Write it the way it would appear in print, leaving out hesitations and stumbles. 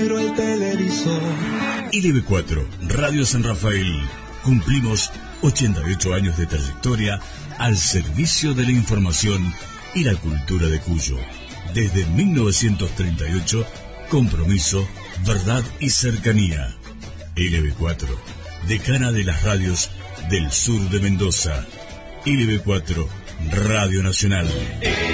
negro el televisor. LB4, Radio San Rafael. Cumplimos 88 años de trayectoria al servicio de la información y la cultura de Cuyo. Desde 1938, compromiso, verdad y cercanía. LB4, decana de las radios del sur de Mendoza. LB4, Radio Nacional.